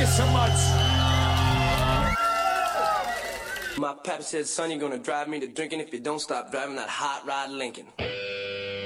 you so much. My papa said, son, you're gonna drive me to drinking if you don't stop driving that hot rod Lincoln.